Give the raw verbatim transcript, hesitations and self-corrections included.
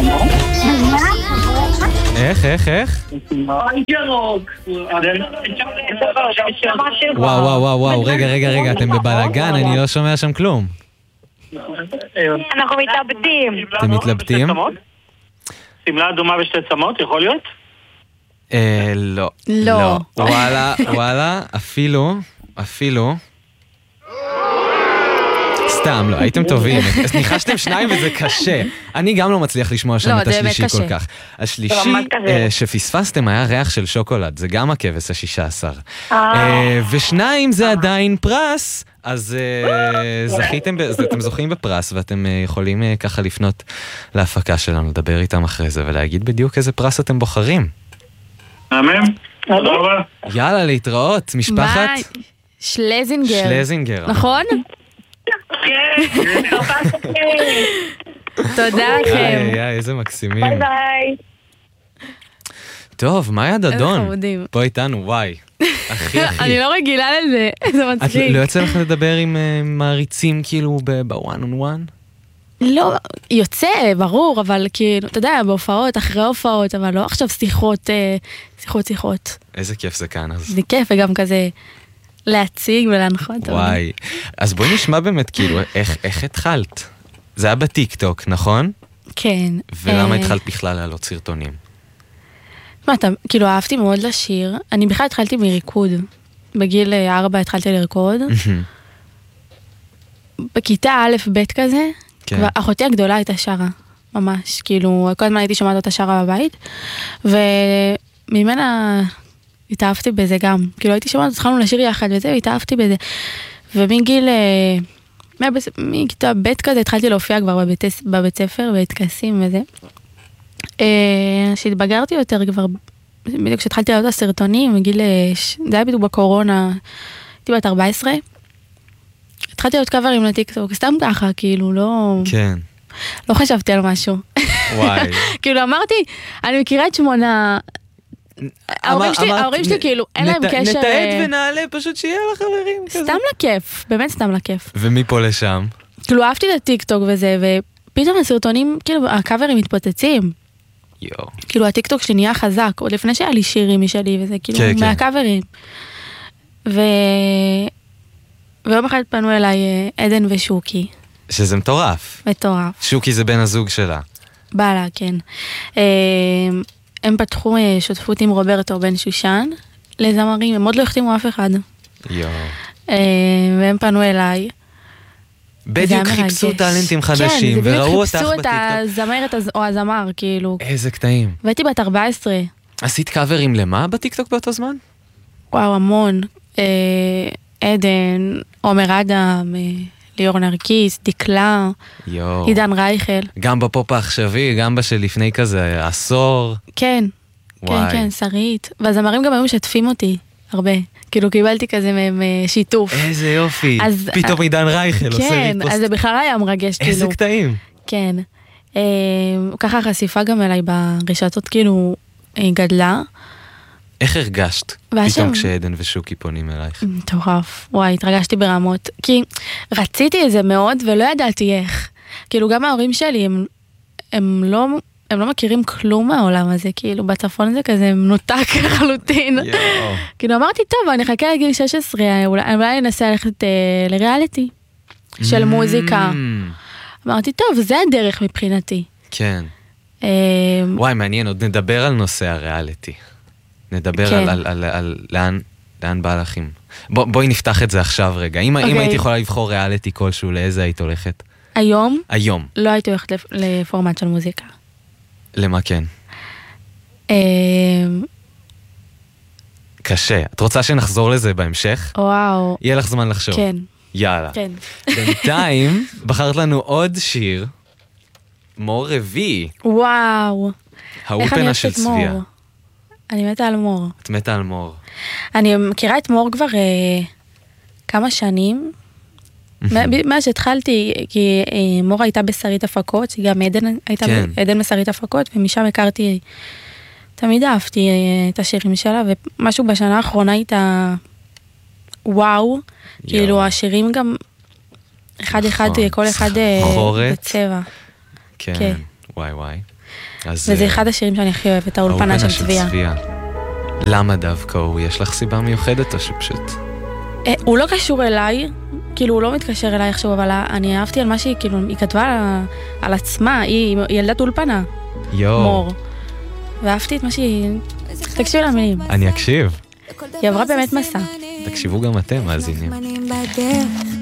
איך, איך, איך? וואו, וואו, וואו, וואו, רגע, רגע, רגע, אתם בבלגן, אני לא שומע שם כלום. אנחנו מתלבטים. אתם מתלבטים? סמלה אדומה ושתי צמות, יכול להיות? אה, לא. לא. וואלה, וואלה, אפילו, אפילו... סתם, לא, הייתם טובים. אז ניחשתם שניים וזה קשה. אני גם לא מצליח לשמוע שם את השלישי כל כך. השלישי שפספסתם היה ריח של שוקולד, זה גם הכבש השישה עשר. ושניים זה עדיין פרס, אז זכיתם, אתם זוכים בפרס, ואתם יכולים ככה לפנות להפקה שלנו, לדבר איתם אחרי זה, ולהגיד בדיוק איזה פרס אתם בוחרים. אמן. תודה רבה. יאללה, להתראות, משפחת שלזינגר. שלזינגר. נכון? תודה לכם. איי, איי, איזה מקסימים. ביי ביי. טוב, מאיה דדון. איזה חמודים. פה איתנו, וואי. אחי, אחי. אני לא רגילה לזה, זה את מצחיק. לא יוצא לך לדבר עם מעריצים כאילו בוואן און וואן? לא, יוצא, ברור, אבל כאילו, אתה יודע, בהופעות, אחרי הופעות, אבל לא עכשיו שיחות, שיחות, שיחות. איזה כיף זה כאן, אז. זה כיף, וגם כזה להציג ולהנחות. וואי. אז בואי נשמע באמת, כאילו, איך, איך התחלת? זה היה בטיק-טוק, נכון? כן. ולמה התחלת בכלל לעלות סרטונים? מה, אתה, כאילו, אהבתי מאוד לשיר. אני בכלל התחלתי מריקוד. בגיל ארבע התחלתי לרקוד. בכיתה א' ב' כזה, אחותי הגדולה הייתה שרה, ממש. כאילו, כל הזמן הייתי שומעת אותה שרה בבית, וממנה התאהבתי בזה גם. כאילו, הייתי שומעת, התחלנו לשיר יחד וזה, והתאהבתי בזה. ומגיל, מכיתה ב' כזה, התחלתי להופיע כבר בבית ספר, בהתכנסים וזה. שהתבגרתי יותר כבר, בדיוק כשהתחלתי לעלות הסרטונים, בגיל, זה היה בדיוק בקורונה, הייתי בת ארבע עשרה, התחלתי להיות קאברים לטיקטוק, סתם ככה, כאילו, לא... כן. לא חשבתי על משהו. וואי. כאילו, אמרתי, אני מכירה את שמונה... ההורים שלי, ההורים שלי, כאילו, אין להם קשר... נתעד ונעלה, פשוט שיהיה לחברים כזה. סתם לכיף, באמת סתם לכיף. ומפה לשם? כאילו, אהבתי את הטיקטוק וזה, ופתאום הסרטונים, כאילו, הקאברים מתפוצצים. יו. כאילו, הטיקטוק שלי נהיה חזק, עוד לפני שהיה לי שירים משלי, וזה כאילו, מהקאברים. ו... ויום אחד פנו אליי עדן ושוקי. שזה מטורף. מטורף. שוקי זה בן הזוג שלה. בעלה, כן. הם פתחו שותפות עם רוברטו בן שושן לזמרים, הם עוד לא החתימו אף אחד. יו. והם פנו אליי. בדיוק חיפשו טלנטים חדשים, וראו אותך בטיקטוק. חיפשו את הזמרת או הזמר, כאילו. איזה קטעים. והייתי בת ארבע עשרה. עשית קאברים למה בטיקטוק באותו זמן? וואו, המון. עדן, עומר אדם, ליאור נרקיס, דקלה, עידן רייכל. גם בפופ העכשווי, גם בשלפני כזה עשור. כן, כן, כן, שרית. והזמרים גם היו משתפים אותי הרבה. כאילו קיבלתי כזה מהם שיתוף. איזה יופי. פתאום עידן רייכל עושה כן, אז זה בכלל היה מרגש. איזה קטעים. כן. ככה החשיפה גם אליי ברשתות כאילו גדלה. איך הרגשת פתאום כשעדן ושוקי פונים אלייך? מטורף, וואי, התרגשתי ברמות, כי רציתי את זה מאוד ולא ידעתי איך. כאילו גם ההורים שלי, הם, הם, לא, הם לא מכירים כלום מהעולם הזה, כאילו בצפון זה כזה מנותק לחלוטין. כאילו אמרתי, טוב, אני אחכה לגיל שש עשרה, אולי, אולי אנסה ללכת אה, לריאליטי של מוזיקה. אמרתי, טוב, זה הדרך מבחינתי. כן. אה, וואי, מעניין, עוד נדבר על נושא הריאליטי. נדבר כן. על, על, על, על לאן, לאן בא לכם. בוא, בואי נפתח את זה עכשיו רגע. אם, okay. אם הייתי יכולה לבחור ריאליטי כלשהו, לאיזה היית הולכת? היום? היום. לא הייתי הולכת לפורמט של מוזיקה. למה כן? אה... קשה. את רוצה שנחזור לזה בהמשך? וואו. יהיה לך זמן לחשוב. כן. יאללה. כן. בינתיים, בחרת לנו עוד שיר, מור רביעי. וואו. האולפנה של צביה. אני מתה על מור. את מתה על מור. אני מכירה את מור כבר אה, כמה שנים, מאז שהתחלתי, כי אה, מור הייתה בשרית הפקות, שגם עדן הייתה כן. עדן בשרית הפקות, ומשם הכרתי, תמיד אהבתי אה, את השירים שלה, ומשהו בשנה האחרונה הייתה וואו, יו. כאילו השירים גם אחד אחד, כל אחד אה, בצבע. כן, כן. וואי וואי. וזה אחד השירים שאני הכי אוהבת, האולפנה של צביה. למה דווקא הוא? יש לך סיבה מיוחדת או שפשוט? הוא לא קשור אליי, כאילו הוא לא מתקשר אליי איכשהו, אבל אני אהבתי על מה שהיא, כאילו, היא כתבה על עצמה, היא ילדת אולפנה. מור. ואהבתי את מה שהיא... תקשיבו למילים. אני אקשיב. היא עברה באמת מסע. תקשיבו גם אתם, מאזינים.